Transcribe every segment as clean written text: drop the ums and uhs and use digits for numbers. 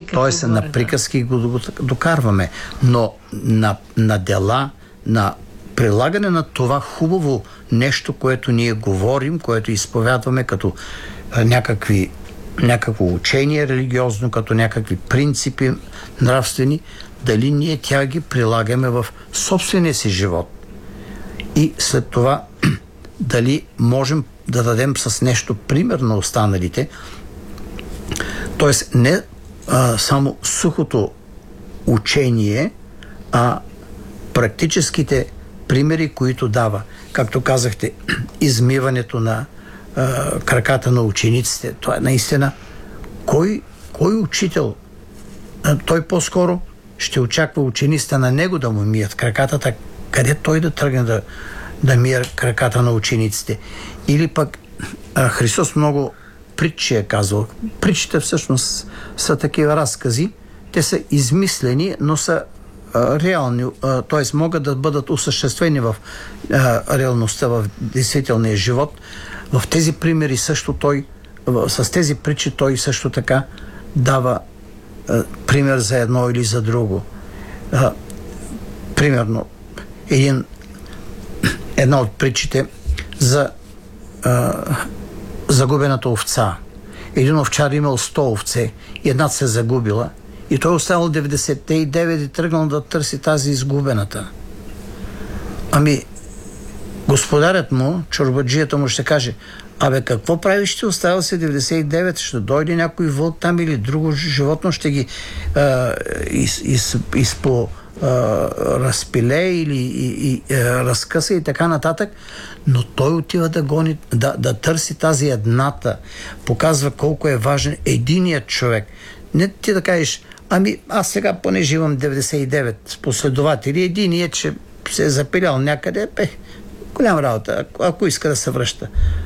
Тоест на приказки го докарваме. Но на дела, на прилагане на това хубаво нещо, което ние говорим, което изповядваме като някакво учение религиозно, като някакви принципи нравствени, дали ние тя ги прилагаме в собствения си живот. И след това дали можем да дадем с нещо пример на останалите, т.е. не само сухото учение, а практическите примери, които дава. Както казахте, измиването на краката на учениците. Това е наистина кой учител? Той по-скоро ще очаква учениците на него да му мият краката, къде той да тръгне да мие краката на учениците. Или пък Христос много притчи е казвал. Притчите всъщност са такива разкази. Те са измислени, но са реални, т.е. могат да бъдат осъществени в реалността, в действителния живот. В тези примери също с тези притчи той също така дава пример за едно или за друго. Примерно, една от притчите за загубената овца. Един овчар имал 100 овце и едната се загубила и той оставил 99 и тръгнал да търси тази изгубената. Ами, господарят му, чорбаджията му ще каже: абе, какво правиш, ще оставил се 99, ще дойде някой вълк там или друго животно, ще ги разпиле или разкъса и така нататък, но той отива да гони, да търси тази едната. Показва колко е важен единият човек. Не ти да кажеш: ами аз сега понеже имам 99 последователи, единият, че се е запилял някъде, голяма работа, ако иска да се връща.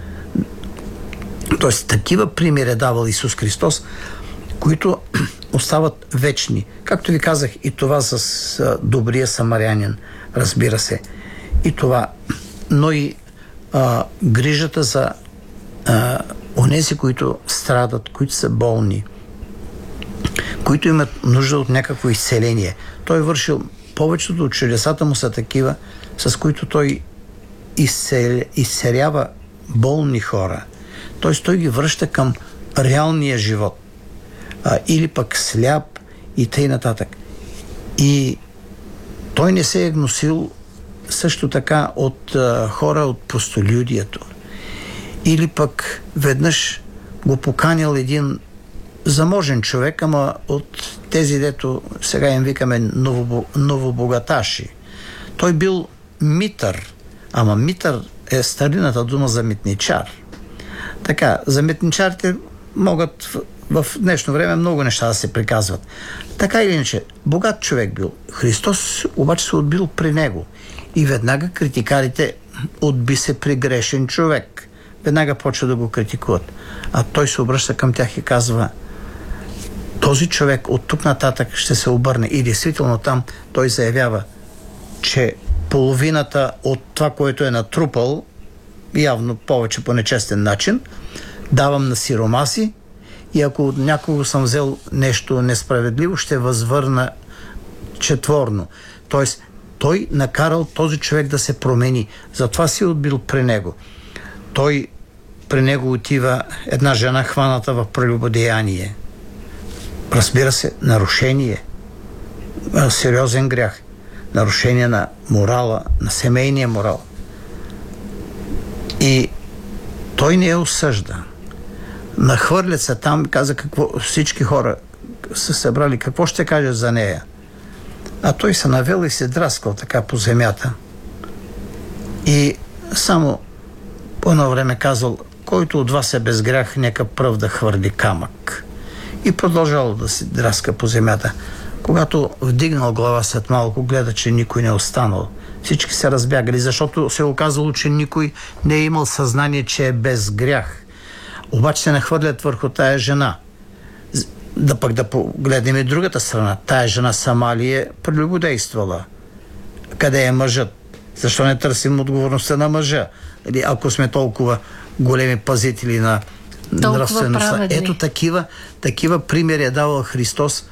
Тоест, такива примери е давал Исус Христос, които остават вечни. Както ви казах, и това с добрия самарянин, разбира се. И това, но и грижата за онези, които страдат, които са болни, които имат нужда от някакво изцеление. Той вършил, повечето от чудесата му са такива, с които той изцелява болни хора. Т.е. той ги връща към реалния живот. Или пък сляп и тъй нататък. И той не се е гносил също така от хора от простолюдието. Или пък веднъж го поканил един заможен човек, ама от тези, дето сега им викаме новобогаташи. Той бил митър, ама митър е старинната дума за митничар. Така, за митничарите могат в днешно време много неща да се приказват. Така или иначе, богат човек бил. Христос обаче се отбил при него. И веднага критикарите: отби се при грешен човек. Веднага почва да го критикуват. А той се обръща към тях и казва: този човек от тук нататък ще се обърне. И действително там той заявява, че половината от това, което е натрупал, явно повече по нечестен начин, давам на сиромаси, и ако от някого съм взел нещо несправедливо, ще възвърна четворно. Тоест, той накарал този човек да се промени. Затова си отбил при него. При него отива една жена, хваната в прелюбодеяние. Разбира се, нарушение, сериозен грях, нарушение на морала, на семейния морал. И той не я осъжда. Нахвърлят се там и каза всички хора са събрали, какво ще кажат за нея. А той се навел и се драскал така по земята. И само по едно време казал: който от вас е без грях, нека пръв да хвърли камък. И продължал да се драска по земята. Когато вдигнал глава след малко, гледа, че никой не е останал. Всички се разбягали, защото се оказало, че никой не е имал съзнание, че е без грях. Обаче се нахвърлят върху тая жена. Да погледнем и другата страна. Тая жена сама ли е прелюбодействала? Къде е мъжът? Защо не търсим отговорността на мъжа? Или ако сме толкова големи пазители на нравствеността. Ето такива примери е давал Христос